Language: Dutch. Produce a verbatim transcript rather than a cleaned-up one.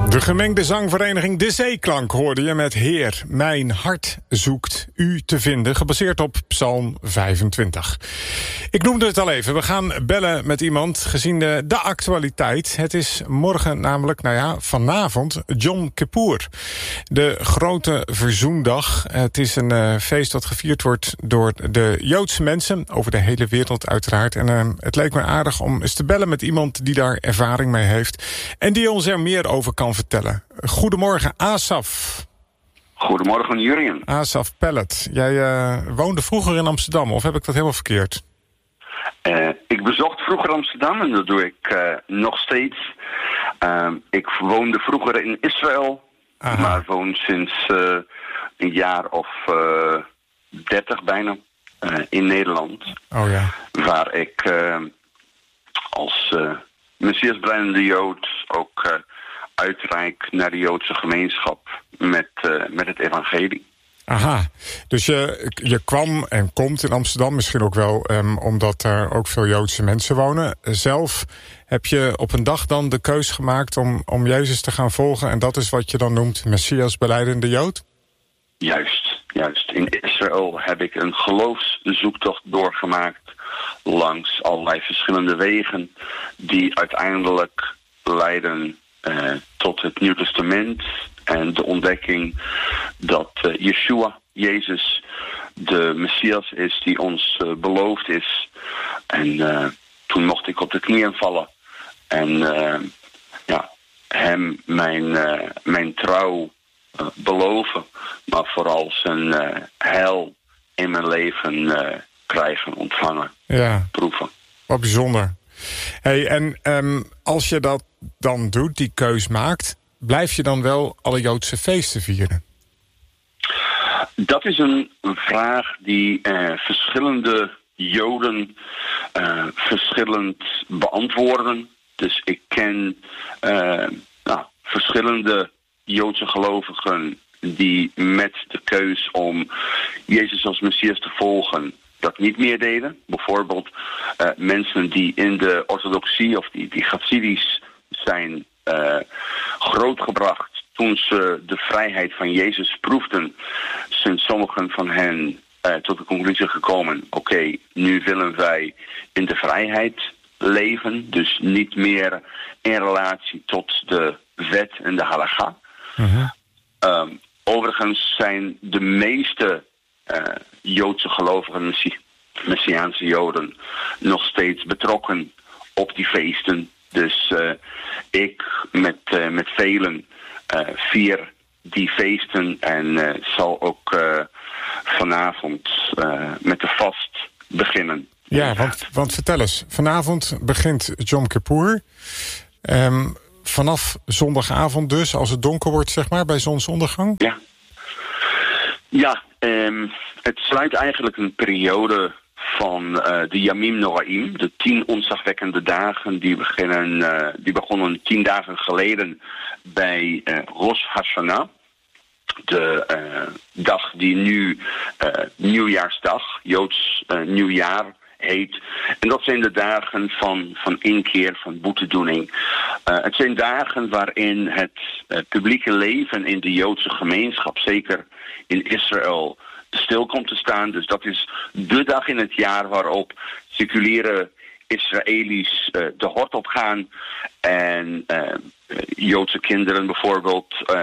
De gemengde zangvereniging De Zeeklank hoorde je met Heer, mijn hart zoekt u te vinden, gebaseerd op Psalm vijfentwintig. Ik noemde het al even, we gaan bellen met iemand gezien de, de actualiteit. Het is morgen namelijk, nou ja, vanavond, Yom Kippur. De grote verzoendag. Het is een uh, feest dat gevierd wordt door de Joodse mensen, over de hele wereld uiteraard. En uh, het leek me aardig om eens te bellen met iemand die daar ervaring mee heeft en die ons er meer over kan vertellen. Goedemorgen, Asaf. Goedemorgen, Jurien. Asaf Pellet. Jij uh, woonde vroeger in Amsterdam, of heb ik dat helemaal verkeerd? Uh, ik bezocht vroeger Amsterdam en dat doe ik uh, nog steeds. Uh, ik woonde vroeger in Israël, Aha. maar woon sinds uh, een jaar of uh, dertig bijna uh, in Nederland. Oh ja. Waar ik uh, als uh, Messiasbeleidende Jood ook uh, uitreik naar de Joodse gemeenschap met, uh, met het evangelie. Aha, dus je, je kwam en komt in Amsterdam misschien ook wel um, omdat er ook veel Joodse mensen wonen. Zelf heb je op een dag dan de keus gemaakt om, om Jezus te gaan volgen en dat is wat je dan noemt Messiasbelijdende Jood? Juist, juist. In Israël heb ik een geloofszoektocht doorgemaakt langs allerlei verschillende wegen die uiteindelijk leiden uh, tot het Nieuw Testament en de ontdekking dat uh, Yeshua, Jezus, de Messias is die ons uh, beloofd is. En uh, toen mocht ik op de knieën vallen en uh, ja, hem mijn, uh, mijn trouw uh, beloven, maar vooral zijn uh, heil in mijn leven uh, krijgen, ontvangen, ja. proeven. Wat bijzonder. Hey, en um, als je dat dan doet, die keus maakt, blijf je dan wel alle Joodse feesten vieren? Dat is een vraag die uh, verschillende Joden uh, verschillend beantwoorden. Dus ik ken uh, nou, verschillende Joodse gelovigen die met de keus om Jezus als Messias te volgen dat niet meer deden. Bijvoorbeeld uh, mensen die in de orthodoxie of die, die Chassidisch zijn uh, grootgebracht toen ze de vrijheid van Jezus proefden, zijn sommigen van hen uh, tot de conclusie gekomen, oké, okay, nu willen wij in de vrijheid leven, dus niet meer in relatie tot de wet en de halakha. Uh-huh. Um, overigens zijn de meeste uh, Joodse gelovigen, messi- Messiaanse Joden, nog steeds betrokken op die feesten. Dus uh, ik met, uh, met velen uh, vier die feesten en uh, zal ook uh, vanavond uh, met de vast beginnen. Ja, want, want vertel eens. Vanavond begint Yom Kippur. Um, vanaf zondagavond dus, als het donker wordt, zeg maar, bij zonsondergang? Ja, ja um, het sluit eigenlijk een periode van uh, de Yamim Noraim, de tien ontzagwekkende dagen, die beginnen, uh, die begonnen tien dagen geleden bij uh, Rosh Hashanah. De uh, dag die nu uh, nieuwjaarsdag, Joods uh, nieuwjaar heet. En dat zijn de dagen van, van inkeer, van boetedoening. Uh, het zijn dagen waarin het uh, publieke leven in de Joodse gemeenschap, zeker in Israël, stil komt te staan. Dus dat is de dag in het jaar waarop seculiere Israëli's uh, de hort op gaan en uh, Joodse kinderen bijvoorbeeld uh,